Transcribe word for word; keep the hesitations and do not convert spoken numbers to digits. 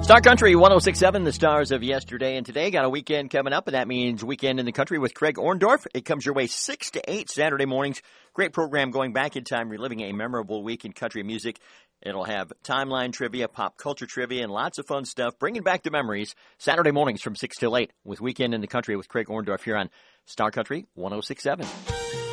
Star Country one oh six point seven, the stars of yesterday and today. Got a weekend coming up, and that means Weekend in the Country with Craig Orndorff. It comes your way six to eight Saturday mornings. Great program going back in time, reliving a memorable week in country music. It'll have timeline trivia, pop culture trivia, and lots of fun stuff, bringing back the memories. Saturday mornings from six till eight with Weekend in the Country with Craig Orndorff here on Star Country one oh six point seven.